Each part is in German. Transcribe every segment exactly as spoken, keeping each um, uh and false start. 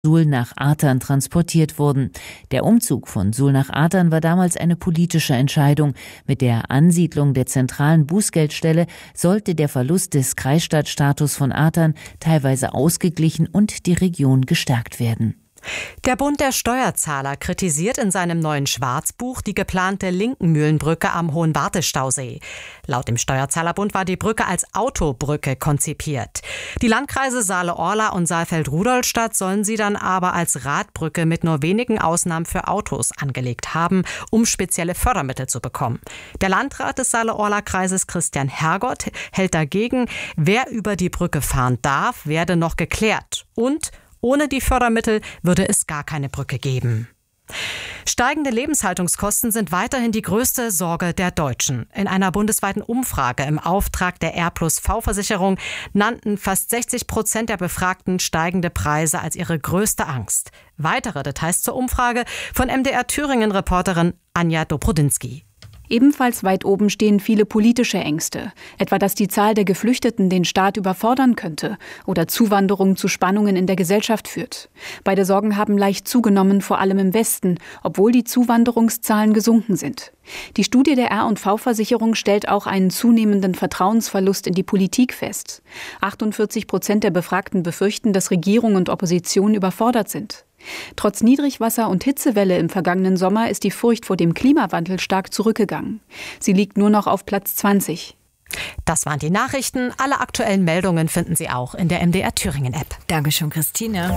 Suhl nach Artern transportiert wurden. Der Umzug von Suhl nach Artern war damals eine politische Entscheidung. Mit der Ansiedlung der zentralen Bußgeldstelle sollte der Verlust des Kreisstadtstatus von Artern teilweise ausgeglichen und die Region gestärkt werden. Der Bund der Steuerzahler kritisiert in seinem neuen Schwarzbuch die geplante Linkenmühlenbrücke am Hohenwarte-Stausee. Laut dem Steuerzahlerbund war die Brücke als Autobrücke konzipiert. Die Landkreise Saale-Orla und Saalfeld-Rudolstadt sollen sie dann aber als Radbrücke mit nur wenigen Ausnahmen für Autos angelegt haben, um spezielle Fördermittel zu bekommen. Der Landrat des Saale-Orla-Kreises, Christian Hergott, hält dagegen, wer über die Brücke fahren darf, werde noch geklärt. Und ohne die Fördermittel würde es gar keine Brücke geben. Steigende Lebenshaltungskosten sind weiterhin die größte Sorge der Deutschen. In einer bundesweiten Umfrage im Auftrag der R plus V-Versicherung nannten fast sechzig Prozent der Befragten steigende Preise als ihre größte Angst. Weitere Details zur Umfrage von M D R Thüringen-Reporterin Anja Dobrodinsky. Ebenfalls weit oben stehen viele politische Ängste, etwa dass die Zahl der Geflüchteten den Staat überfordern könnte oder Zuwanderung zu Spannungen in der Gesellschaft führt. Beide Sorgen haben leicht zugenommen, vor allem im Westen, obwohl die Zuwanderungszahlen gesunken sind. Die Studie der R und V-Versicherung stellt auch einen zunehmenden Vertrauensverlust in die Politik fest. achtundvierzig Prozent der Befragten befürchten, dass Regierung und Opposition überfordert sind. Trotz Niedrigwasser und Hitzewelle im vergangenen Sommer ist die Furcht vor dem Klimawandel stark zurückgegangen. Sie liegt nur noch auf Platz zwanzig. Das waren die Nachrichten. Alle aktuellen Meldungen finden Sie auch in der M D R Thüringen-App. Dankeschön, Christine.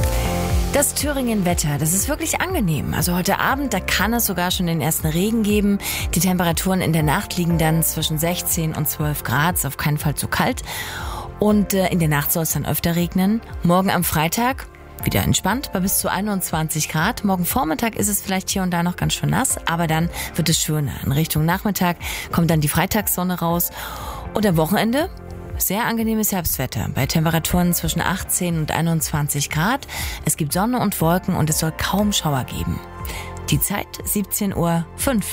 Das Thüringen-Wetter, das ist wirklich angenehm. Also heute Abend, da kann es sogar schon den ersten Regen geben. Die Temperaturen in der Nacht liegen dann zwischen sechzehn und zwölf Grad. Ist auf keinen Fall zu kalt. Und äh, in der Nacht soll es dann öfter regnen. Morgen am Freitag wieder entspannt bei bis zu einundzwanzig Grad. Morgen Vormittag ist es vielleicht hier und da noch ganz schön nass, aber dann wird es schöner. In Richtung Nachmittag kommt dann die Freitagssonne raus. Und am Wochenende sehr angenehmes Herbstwetter bei Temperaturen zwischen achtzehn und einundzwanzig Grad. Es gibt Sonne und Wolken und es soll kaum Schauer geben. Die Zeit siebzehn Uhr fünf.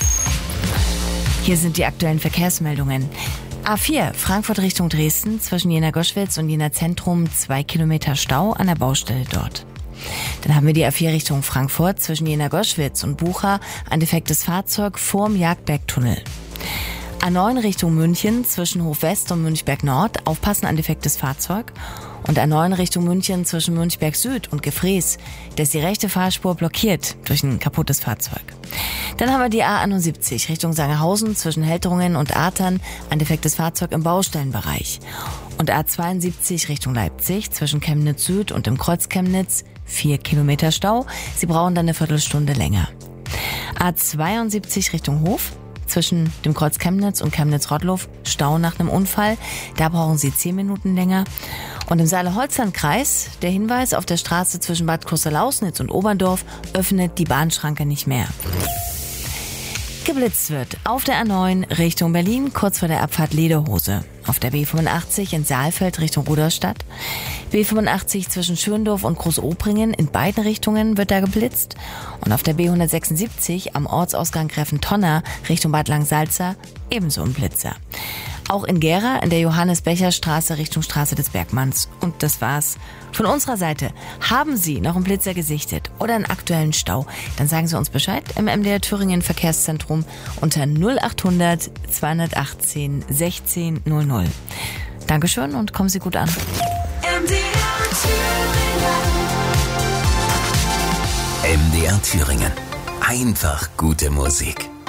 Hier sind die aktuellen Verkehrsmeldungen. A vier, Frankfurt Richtung Dresden, zwischen Jena-Goschwitz und Jena-Zentrum, zwei Kilometer Stau an der Baustelle dort. Dann haben wir die A vier Richtung Frankfurt, zwischen Jena-Goschwitz und Bucha, ein defektes Fahrzeug vorm Jagdbergtunnel. A neun Richtung München, zwischen Hof-West und Münchberg-Nord, aufpassen, ein defektes Fahrzeug. Und A neun Richtung München, zwischen Münchberg Süd und Gefrees, da ist die rechte Fahrspur blockiert durch ein kaputtes Fahrzeug. Dann haben wir die A einundsiebzig Richtung Sangerhausen, zwischen Helteringen und Artern, ein defektes Fahrzeug im Baustellenbereich. Und A zweiundsiebzig Richtung Leipzig, zwischen Chemnitz Süd und im Kreuz Chemnitz, vier Kilometer Stau. Sie brauchen dann eine Viertelstunde länger. A zweiundsiebzig Richtung Hof, zwischen dem Kreuz Chemnitz und Chemnitz-Rottlow, Stau nach einem Unfall. Da brauchen Sie zehn Minuten länger. Und im Saale-Holzland-Kreis, der Hinweis auf der Straße zwischen Bad Krusser-Lausnitz und Oberndorf, öffnet die Bahnschranke nicht mehr. Geblitzt wird auf der A neun Richtung Berlin, kurz vor der Abfahrt Lederhose. Auf der B fünfundachtzig in Saalfeld Richtung Rudolstadt. B fünfundachtzig zwischen Schöndorf und Großopringen, in beiden Richtungen wird da geblitzt. Und auf der B hundertsechsundsiebzig am Ortsausgang Greffen-Tonner Richtung Bad Langsalza ebenso ein Blitzer. Auch in Gera in der Johannes-Becher-Straße Richtung Straße des Bergmanns. Und das war's. Von unserer Seite. Haben Sie noch einen Blitzer gesichtet oder einen aktuellen Stau? Dann sagen Sie uns Bescheid im M D R Thüringen Verkehrszentrum unter null achthundert zweihundertachtzehn sechzehn null null. Dankeschön und kommen Sie gut an. M D R Thüringen. M D R Thüringen. Einfach gute Musik.